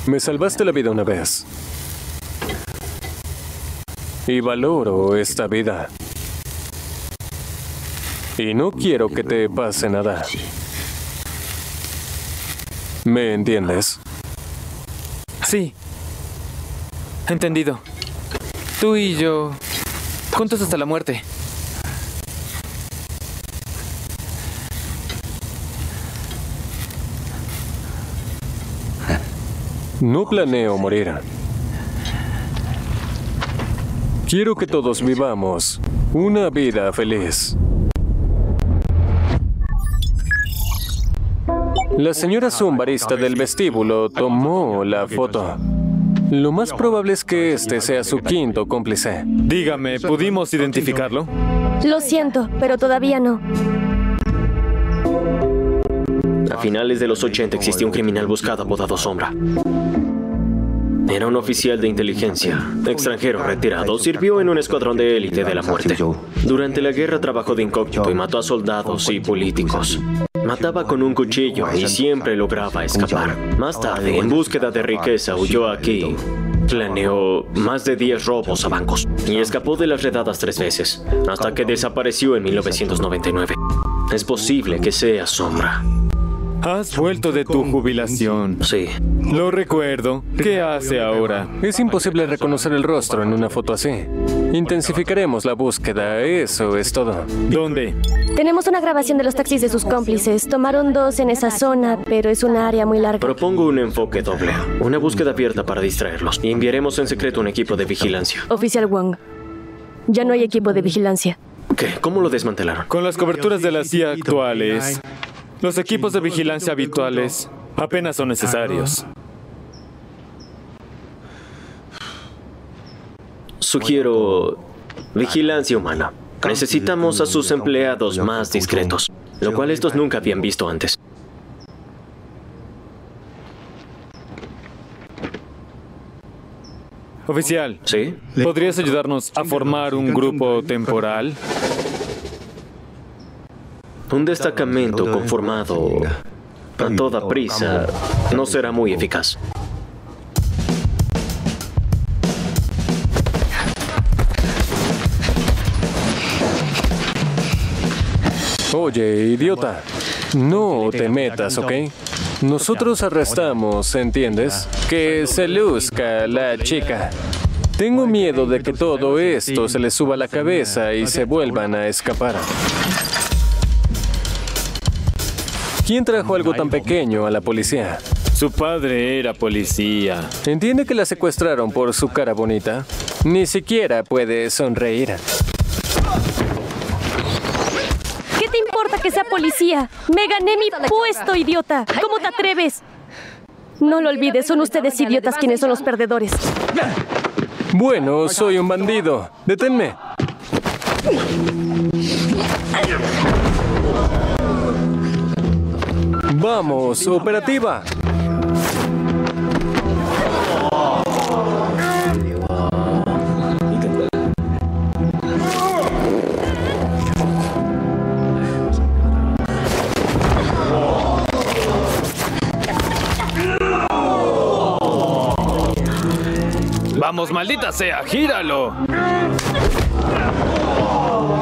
Me salvaste la vida una vez. Y valoro esta vida. Y no quiero que te pase nada. ¿Me entiendes? Sí. Entendido. Tú y yo, juntos hasta la muerte. No planeo morir. Quiero que todos vivamos una vida feliz. La señora zumbarista del vestíbulo tomó la foto. Lo más probable es que este sea su quinto cómplice. Dígame, ¿pudimos identificarlo? Lo siento, pero todavía no. A finales de los 80 existía un criminal buscado apodado Sombra. Era un oficial de inteligencia, extranjero retirado, sirvió en un escuadrón de élite de la muerte. Durante la guerra trabajó de incógnito y mató a soldados y políticos. Mataba con un cuchillo y siempre lograba escapar. Más tarde, en búsqueda de riqueza, huyó aquí. Planeó más de 10 robos a bancos y escapó de las redadas 3 veces, hasta que desapareció en 1999. Es posible que sea Sombra. Has vuelto de tu jubilación. Sí. Lo recuerdo. ¿Qué hace ahora? Es imposible reconocer el rostro en una foto así. Intensificaremos la búsqueda, eso es todo. ¿Dónde? Tenemos una grabación de los taxis de sus cómplices. Tomaron 2 en esa zona, pero es una área muy larga. Propongo un enfoque doble. Una búsqueda abierta para distraerlos. Y enviaremos en secreto un equipo de vigilancia. Oficial Wong, ya no hay equipo de vigilancia. ¿Qué? ¿Cómo lo desmantelaron? Con las coberturas de la CIA actuales, los equipos de vigilancia habituales apenas son necesarios. Sugiero vigilancia humana. Necesitamos a sus empleados más discretos, lo cual estos nunca habían visto antes. Oficial, ¿Sí? ¿podrías ayudarnos a formar un grupo temporal? Un destacamento conformado a toda prisa no será muy eficaz. Oye, idiota, no te metas, ¿ok? Nosotros arrestamos, ¿entiendes? Que se luzca la chica. Tengo miedo de que todo esto se les suba a la cabeza y se vuelvan a escapar. ¿Quién trajo algo tan pequeño a la policía? Su padre era policía. ¿Entiende que la secuestraron por su cara bonita? Ni siquiera puede sonreír. ¿Qué te importa que sea policía? Me gané mi puesto, idiota. ¿Cómo te atreves? No lo olvides, son ustedes idiotas quienes son los perdedores. Bueno, soy un bandido. Deténme. Vamos, operativa. ¡Vamos, maldita sea! ¡Gíralo!